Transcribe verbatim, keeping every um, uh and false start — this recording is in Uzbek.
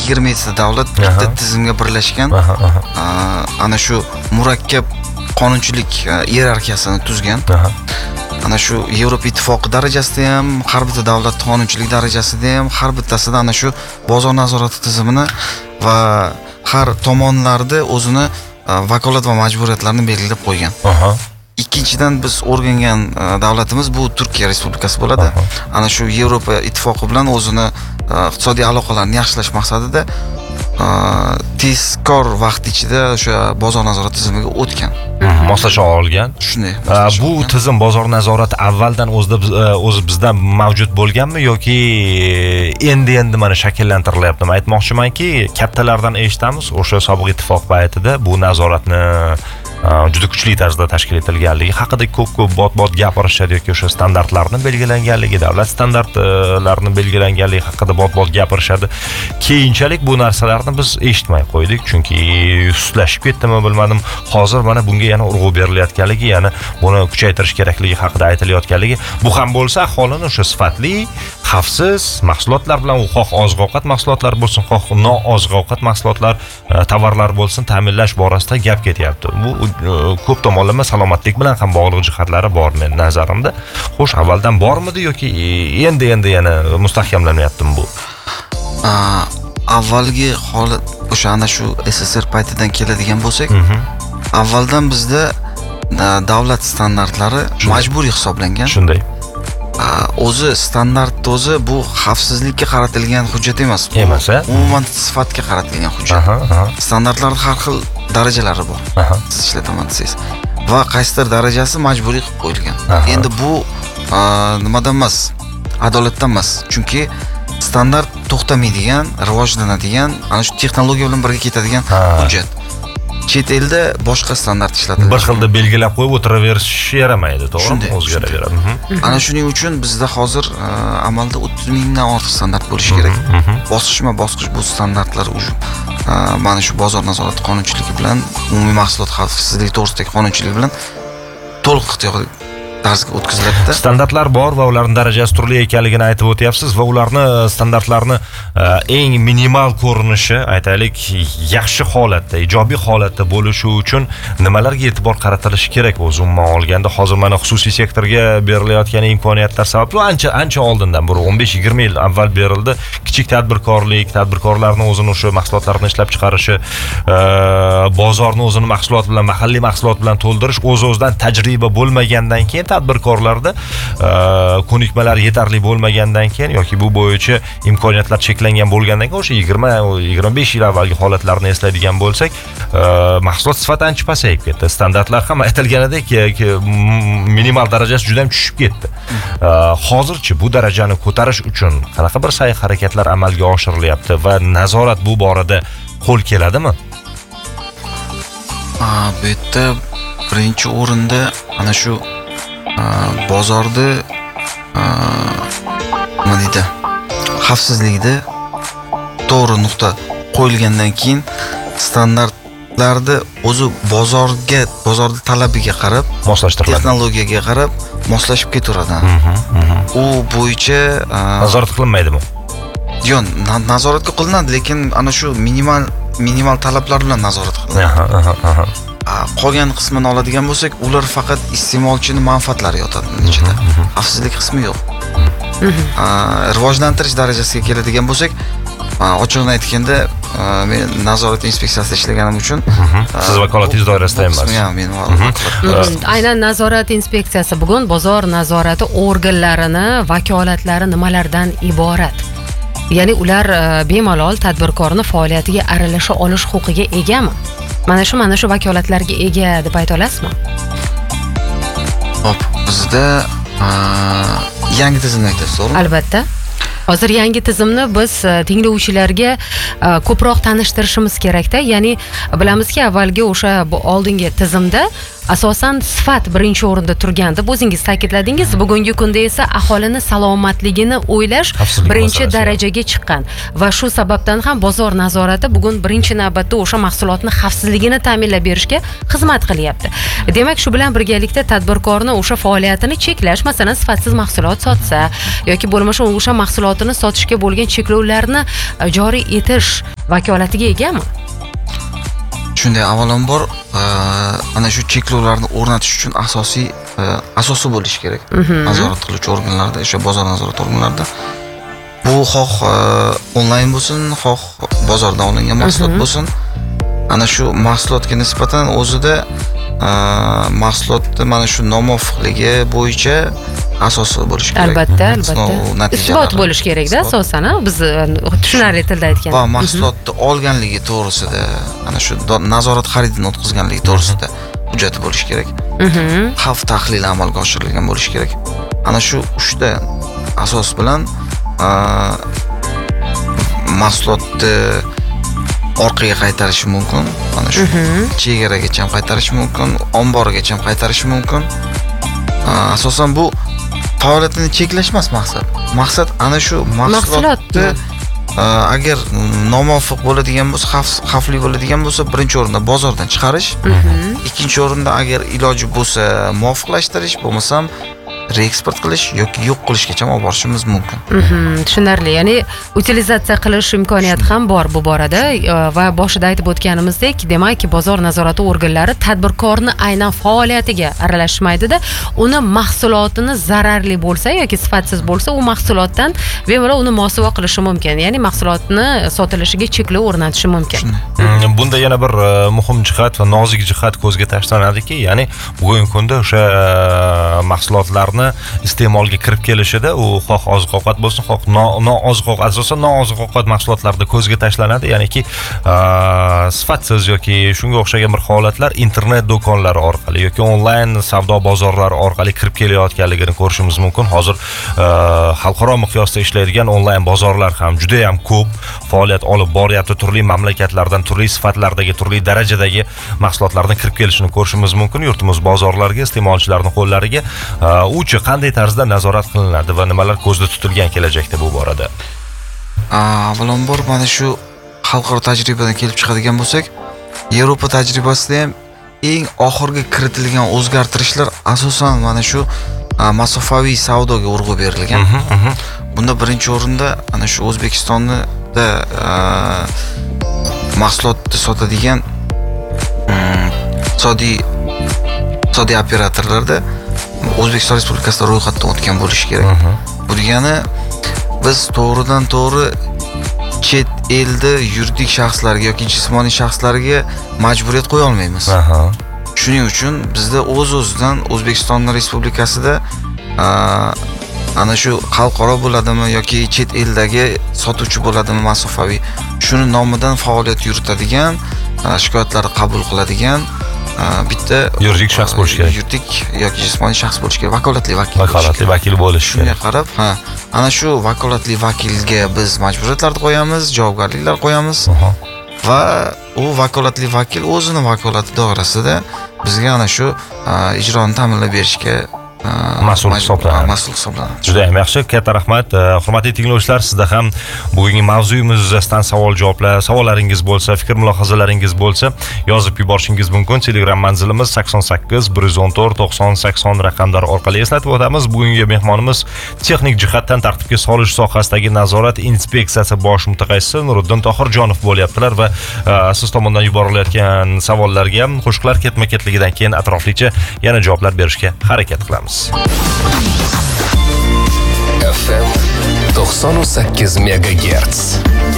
yigirma yetti davlat bitta tizimga birlashgan. Ana shu murakkab qonunchilik iyerarxiyasini tuzgan. Ana shu Yevropa ittifoqi darajasida ham, har bitta davlat qonunchilik darajasida ham har bittasida ana shu bozor nazorati tizimini va har tomonlarda o'zini vakolat va majburiyatlarini belgilab qo'ygan. Ikkinchidan biz o'rgangan davlatimiz bu Turkiya Respublikasi bo'ladi. Ana shu Yevropa ittifoqi bilan o'zini iqtisodiy aloqalarini yaxshilash maqsadida tezkor vaqt ichida o'sha bozor nazorati tizimiga o'tgan. Moslasha olgan. Shunday. Bu tizim bozor nazorati avvaldan o'zida o'zi bizda mavjud bo'lganmi yoki endi-endi mana shakllantirilyaptimi? Aytmoqchimanki, kattalardan eshitamiz, o'sha sobiq ittifoq paytida bu nazoratni juda kuchli tarzda tashkil etilganligi haqida ko'p-ko'p bot-bot gapirishadi yoki o'sha standartlarni belgilanganligi, davlat standartlarini belgilanganligi haqida bot-bot gapirishadi. Keyinchalik bu narsalarni biz eshitmay qo'ydik, chunki sustlashib ketdimi bilmadim. Hozir mana bunga yana urg'u berilayotganligi, yana buni kuchaytirish kerakligi haqida aytilayotganligi, bu ham bo'lsa aholini o'sha sifatli, xavfsiz mahsulotlar bilan, xoh oziq-ovqat mahsulotlari bo'lsin, xoh nooziq-ovqat mahsulotlar, tovarlar bo'lsin, ta'minlash borasida gap ketyapti. Bu ko'p tomonlama salomatlik bilan ham bog'liq jihatlari bor men nazarimda. Xo'sh, avvaldan bormidi yoki endi-endi yana mustahkamlanyaptimi bu? Avvalgi holat o'sha ana shu S S R paytidan keladigan bo'lsak, avvaldan bizda davlat standartlari majburiy hisoblangan. Shunday. O'zi standart o'zi bu xavfsizlikka qaratilgan hujjat emas. Emas, a? Umuman sifatga qaratilgan hujjat. Standartlar har xil darajalari bor. Siz ishlataman desangiz. Va qaysidir darajasi majburiy qilib qo'yilgan. Endi bu nimadan emas, adolatdan emas. Chunki standart to'xtamaydigan, rivojlanadigan, ana shu texnologiya bilan birga ketadigan hujjat. Chet elda boshqa standart ishlatiladi. Bir xilda belgilab qo'yib o'tiraverish yaramaydi, to'g'rimi? O'zgaraveradi. Ana shuning uchun bizda hozir amalda o'ttiz mingdan ortiq standart bo'lishi kerak. Bosqichma-bosqich bu standartlar mana shu bozor nazorati qonunchiligi bilan, umumiy mahsulot xavfsizligi to'g'risidagi qonunchilik bilan to'liq ixtiyoriy tarzga o'tkaziladi. Standartlar bor va ularning darajasi turli ekanligini aytib o'tyapsiz va ularni standartlarni eng minimal ko'rinishi, aytaylik, yaxshi holatda, ijobiy holatda bo'lishi uchun nimalarga e'tibor qaratilishi kerak o'zi umuman olganda? Hozir mana xususiy sektorga berilayotgan imkoniyatlar sababli ancha ancha oldindan, bir o'n besh yigirma yil avval berildi. Kichik tadbirkorlik, tadbirkorlarning o'zini o'sha mahsulotlarini ishlab chiqarishi, bozorni o'zini mahsulot bilan, mahalliy mahsulot bilan to'ldirish o'z-o'zidan tajriba bo'lmagandan keyin, tadbirkorlarda ko'nikmalar yetarli bo'lmagandan keyin yoki bu bo'yicha imkoniyatlar cheklangan bo'lgandan keyin o'sha yigirma yigirma besh yil avvalgi holatlarni eslaydigan bo'lsak, mahsulot sifati ancha pasayib ketdi. Standartlar ham aytilganidek minimal darajasi juda ham tushib ketdi. Hozirchi bu darajani ko'tarish uchun qanaqa bir sa'y-harakatlar amalga oshirilyapti va nazorat bu borada qo'l keladimi? Bu yerda birinchi o'rinda ana shu bozorda nima deydi, xavfsizlikda to'g'ri nuqta qo'yilgandan keyin standartlarni o'zi bozorga, bozorning talabiga qarab moslashtiriladi, texnologiyaga qarab moslashib ketaveradi. U bo'yicha nazorat qilinmaydimi? Yo'q, nazoratga qilinadi, lekin ana shu minimal minimal talablar bilan nazorat qilinadi. Qolgan qismini oladigan bo'lsak, ular faqat iste'molchini manfaatlari yotadi ichida. Xavfsizlik qismi yo'q. Rivojlantirish darajasiga keladigan bo'lsak, ochig'ini aytganda, men nazorat inspeksiyasida ishlaganim uchun siz vakolatingiz doirasida emas. Ha, men aynan nazorat inspeksiyasi bugun bozor nazorati organlarini vakolatlari nimalardan iborat? Ya'ni ular bemalol tadbirkorni faoliyatiga aralasha olish huquqiga egami? Mana shu mana shu vakolatlarga ega deb ayta olasizmi? Hop, bizda yangi tizimni aytasiz, to'g'rimi? Albatta. Hozir yangi tizimni biz tinglovchilarga ko'proq tanishtirishimiz kerak-da. Ya'ni bilamizki, avvalgi o'sha oldingi tizimda asosan sifat birinchi o'rinda turganda, o'zingiz ta'kidladingiz. Bugungi kunda esa aholini salomatligini o'ylash birinchi darajaga chiqqan va shu sababdan ham bozor nazorati bugun birinchi navbatda o'sha mahsulotni xavfsizligini ta'minlab berishga xizmat qilyapti. Demak, shu bilan birgalikda tadbirkorni o'sha faoliyatini cheklash, masalan, sifatsiz mahsulot sotsa yoki bo'lmasa o'sha mahsulotini sotishga bo'lgan cheklovlarni joriy etish vakolatiga egami? Shunday, avvalambor ana shu cheklovlarni o'rnatish uchun asosiy asosi bo'lishi kerak. Nazorat qiluvchi organlarda, o'sha bozor nazorat organlarida. Bu xoh onlayn bo'lsin, xoh bozordan olingan mahsulot bo'lsin, ana shu mahsulotga nisbatan o'zida mahsulotni mana shu nomuvofiqligi bo'yicha asosi bo'lishi kerak. Albatta, albatta. Isbot bo'lishi kerak-da, asosan, biz tushunarli tilda aytganda. Va mahsulotni olganligi to'g'risida, ana shu nazorat xaridini o'tkazganligi to'g'risida hujjati bo'lishi kerak. Xavf tahlili amalga oshirilgan bo'lishi kerak. Ana shu uchta asos bilan mahsulotni orqaga qaytarishi mumkin. Mana shu chegaragacha ham qaytarishi mumkin, omborigacha ham qaytarishi mumkin. Asosan bu faoliyatini cheklash emas maqsad. Maqsad ana shu mahsulotni agar nomuvofiq bo'ladigan bo'lsa, xavfli bo'ladigan bo'lsa, birinchi o'rinda bozordan chiqarish, ikkinchi o'rinda agar iloji bo'lsa muvofiqlashtirish, bo'lmasam reeksport qilish yoki yo'q qilishgacha olib borishimiz mumkin. Tushunarli. Ya'ni utilizatsiya qilish imkoniyati ham bor bu borada va boshida aytib o'tganimizdek, demak, bozor nazorati organlari tadbirkorni aynan faoliyatiga aralashmaydi-da, uni mahsulotini zararli bo'lsa yoki sifatsiz bo'lsa, u mahsulotdan bemalol uni mosuvo qilishi mumkin. Ya'ni mahsulotni sotilishiga cheklov o'rnatishi mumkin. Bunda yana bir muhim jihat va nozik jihat ko'zga tashlanadiki, ya'ni bugungi kunda o'sha mahsulotlar iste'molga kirib kelishida u xoh oziq-ovqat bo'lsin, xoh no-oziq-ovqat, asosan no-oziq-ovqat mahsulotlarida ko'zga tashlanadi. Ya'niki sifatsiz yoki shunga o'xshagan bir holatlar internet do'konlari orqali yoki onlayn savdo bozorlari orqali kirib kelayotganligini ko'rishimiz mumkin. Hozir xalqaro miqyosda ishlaydigan onlayn bozorlar ham juda ham ko'p faoliyat olib boryapti. Turli mamlakatlardan, turli sifatlardagi, turli darajadagi mahsulotlarning kirib kelishini ko'rishimiz mumkin. Yurtimiz bozorlariga, iste'molchilarning qo'llariga uchi qanday tarzda nazorat qilinadi va nimalar ko'zda tutilgan kelajakda bu borada? Avvalambor mana shu xalqaro tajribadan kelib chiqadigan bo'lsak, Yevropa tajribasida ham eng oxirgi kiritilgan o'zgartirishlar asosan mana shu masofaviy savdoga urg'u berilgan. Bunda birinchi o'rinda ana shu O'zbekistonda mahsulotni sotadigan iqtisodiy iqtisodiy operatorlarda O'zbekiston Respublikasida ro'yxatdan o'tgan bo'lishi kerak. Bu degani biz to'g'ridan to'g'ri chet elda yuridik shaxslarga yoki jismoniy shaxslarga majburiyat qo'ya olmaymiz. Shuning uchun bizda o'z-o'zidan O'zbekiston Respublikasida ana shu xalqaro bo'ladimi yoki chet eldagi sotuvchi bo'ladimi masofaviy, shuni nomidan faoliyat yuritadigan, shikoyatlarni qabul qiladigan bitta yuridik shaxs bo'lishi kerak. Yuridik yoki jismoniy shaxs bo'lishi kerak, vakolatli vakil. Vakolatli vakil bo'lishi kerak. Shunga qarab, ha, ana shu vakolatli vakilga biz majburiyatlarni qo'yamiz, javobgarliklar qo'yamiz va u vakolatli vakil o'zini vakolati doirasida bizga ana shu ijroni ta'minlab berishga mas'ul hisoblanadi. Mas'ul hisoblanadi. Juda ham yaxshi, katta rahmat. Hurmatli tinglovchilar, sizda ham bugungi mavzuyimiz yuzasidan savol-javoblar, savollaringiz bo'lsa, fikr-mulohazalaringiz bo'lsa, yozib yuborishingiz mumkin. Telegram manzilimiz sakson sakkiz bir yuz o'n to'rt to'qson sakson raqamlari orqali eslatib o'tamiz. Bugungi mehmonimiz texnik jihatdan tartibga solish sohasidagi nazorat inspeksiyasi bosh mutaxassisi Nuriddin Tohirjonov bo'lyaptilar va siz tomonidan yuborilayotgan savollarga ham qo'shiqlar ketma-ketligidan keyin atroflicha yana javoblar berishga harakat qilamiz. F M to'qson sakkiz megagerts.